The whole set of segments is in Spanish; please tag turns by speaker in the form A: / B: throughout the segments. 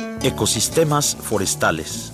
A: Ecosistemas forestales.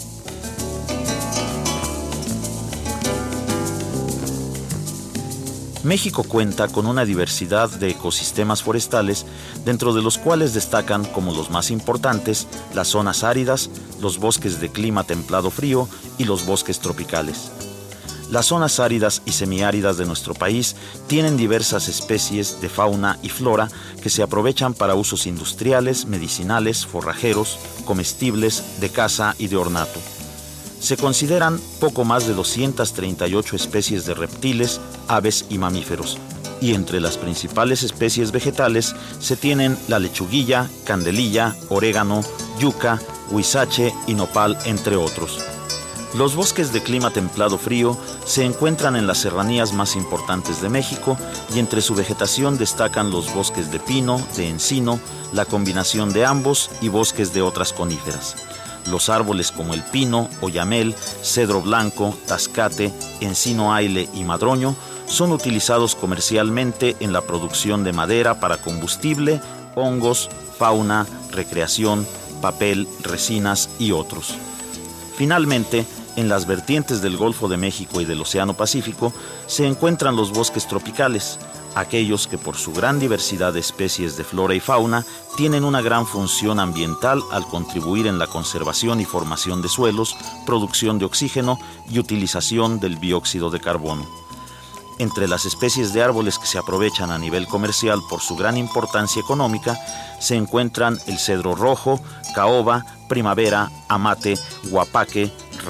A: México cuenta con una diversidad de ecosistemas forestales, dentro de los cuales destacan como los más importantes las zonas áridas, los bosques de clima templado-frío y los bosques tropicales. Las zonas áridas y semiáridas de nuestro país tienen diversas especies de fauna y flora que se aprovechan para usos industriales, medicinales, forrajeros, comestibles, de caza y de ornato. Se consideran poco más de 238 especies de reptiles, aves y mamíferos, y entre las principales especies vegetales se tienen la lechuguilla, candelilla, orégano, yuca, huizache y nopal, entre otros. Los bosques de clima templado-frío se encuentran en las serranías más importantes de México y entre su vegetación destacan los bosques de pino, de encino, la combinación de ambos y bosques de otras coníferas. Los árboles como el pino, oyamel, cedro blanco, tascate, encino aile y madroño son utilizados comercialmente en la producción de madera para combustible, hongos, fauna, recreación, papel, resinas y otros. Finalmente, en las vertientes del Golfo de México y del Océano Pacífico se encuentran los bosques tropicales, aquellos que por su gran diversidad de especies de flora y fauna tienen una gran función ambiental al contribuir en la conservación y formación de suelos, producción de oxígeno y utilización del dióxido de carbono. Entre las especies de árboles que se aprovechan a nivel comercial por su gran importancia económica se encuentran el cedro rojo, caoba, primavera, amate, guapaque,